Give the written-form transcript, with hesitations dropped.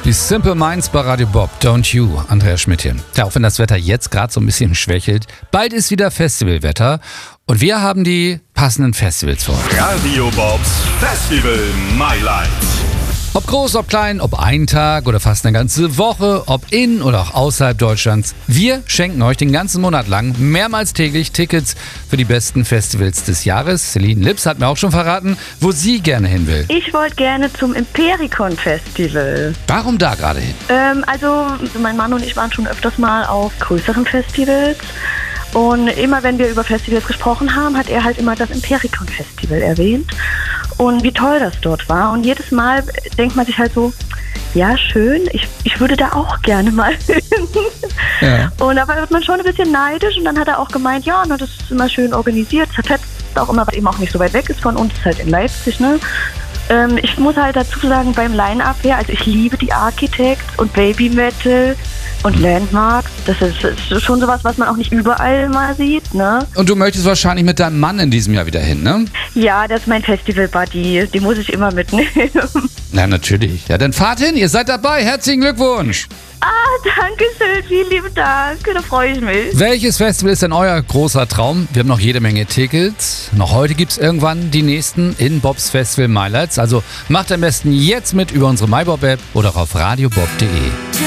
Die Simple Minds bei Radio Bob, Don't You, Andreas Schmidt hier. Ja, auch wenn das Wetter jetzt gerade so ein bisschen schwächelt, bald ist wieder Festivalwetter und wir haben die passenden Festivals für euch. Radio Bobs Festival Highlights. Ob groß, ob klein, ob ein Tag oder fast eine ganze Woche, ob in oder auch außerhalb Deutschlands. Wir schenken euch den ganzen Monat lang mehrmals täglich Tickets für die besten Festivals des Jahres. Celine Lips hat mir auch schon verraten, wo sie gerne hin will. Ich wollte gerne zum Impericon Festival. Warum da gerade hin? Also mein Mann und ich waren schon öfters mal auf größeren Festivals. Und immer wenn wir über Festivals gesprochen haben, hat er halt immer das Impericon Festival erwähnt. Und wie toll das dort war. Und jedes Mal denkt man sich halt so, ja schön, ich würde da auch gerne mal hin. Ja. Und da wird man schon ein bisschen neidisch. Und dann hat er auch gemeint, ja, na, das ist immer schön organisiert. Das hat auch immer, was eben auch nicht so weit weg ist von uns, ist halt in Leipzig, ne? Ich muss halt dazu sagen, beim Line-Up her, also ich liebe die Architects und Baby Metal und Landmarks. Das ist schon sowas, was man auch nicht überall mal sieht, ne? Und du möchtest wahrscheinlich mit deinem Mann in diesem Jahr wieder hin, ne? Ja, das ist mein Festival-Buddy. Den muss ich immer mitnehmen. Na, natürlich. Ja, dann fahrt hin, ihr seid dabei. Herzlichen Glückwunsch. Danke schön, vielen lieben Dank. Da freue ich mich. Welches Festival ist denn euer großer Traum? Wir haben noch jede Menge Tickets. Noch heute gibt es irgendwann die nächsten in Bobs Festival Highlights. Also macht am besten jetzt mit über unsere MyBob-App oder auf radiobob.de.